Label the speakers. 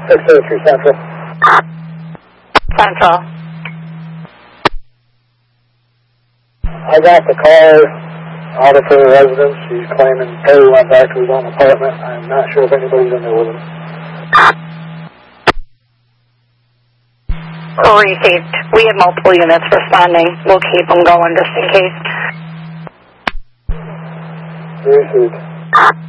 Speaker 1: 603 Central.
Speaker 2: Central.
Speaker 1: I got the car out of her residence. She's claiming Perry went back to his own apartment. I'm not sure if anybody's in there with him.
Speaker 2: Received. We have multiple units responding. We'll keep them going just in case.
Speaker 1: Received.